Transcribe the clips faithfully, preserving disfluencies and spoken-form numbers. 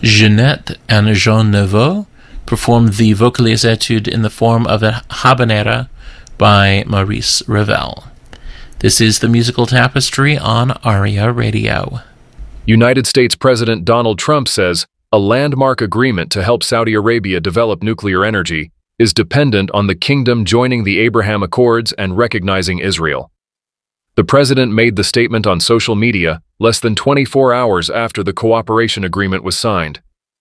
Jeanette and Jean Nouveau performed the vocales etude in the form of a habanera by Maurice Ravel. This is the Musical Tapestry on ARIA Radio. United States President Donald Trump says a landmark agreement to help Saudi Arabia develop nuclear energy is dependent on the kingdom joining the Abraham Accords and recognizing Israel. The president made the statement on social media less than twenty-four hours after the cooperation agreement was signed.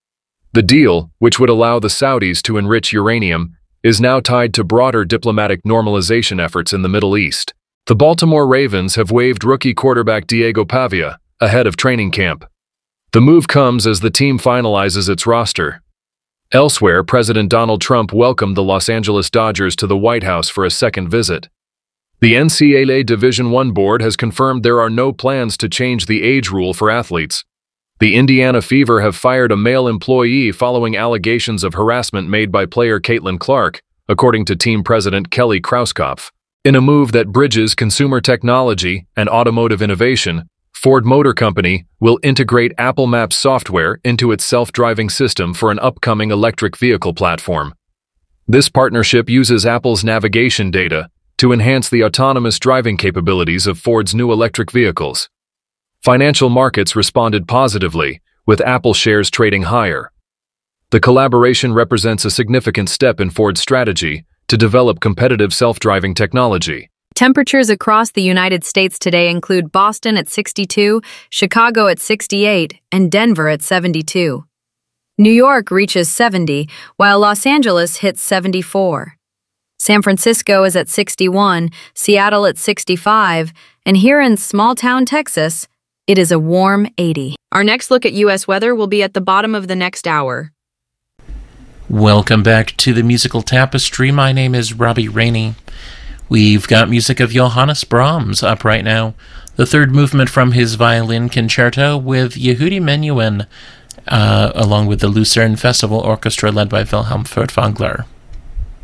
The deal, which would allow the Saudis to enrich uranium, is now tied to broader diplomatic normalization efforts in the Middle East. The Baltimore Ravens have waived rookie quarterback Diego Pavia ahead of training camp. The move comes as the team finalizes its roster. Elsewhere, President Donald Trump welcomed the Los Angeles Dodgers to the White House for a second visit. The N C double A Division one board has confirmed there are no plans to change the age rule for athletes. The Indiana Fever have fired a male employee following allegations of harassment made by player Caitlin Clark, according to team president Kelly Krauskopf. In a move that bridges consumer technology and automotive innovation, Ford Motor Company will integrate Apple Maps software into its self-driving system for an upcoming electric vehicle platform. This partnership uses Apple's navigation data to enhance the autonomous driving capabilities of Ford's new electric vehicles. Financial markets responded positively, with Apple shares trading higher. The collaboration represents a significant step in Ford's strategy to develop competitive self-driving technology. Temperatures across the United States today include Boston at sixty-two, Chicago at sixty-eight, and Denver at seventy-two. New York reaches seventy, while Los Angeles hits seventy-four. San Francisco is at sixty-one, Seattle at sixty-five, and here in small-town Texas, it is a warm eighty. Our next look at U S weather will be at the bottom of the next hour. Welcome back to the Musical Tapestry. My name is Robbie Rainey. We've got music of Johannes Brahms up right now, the third movement from his violin concerto with Yehudi Menuhin, uh, along with the Lucerne Festival Orchestra led by Wilhelm Furtwängler.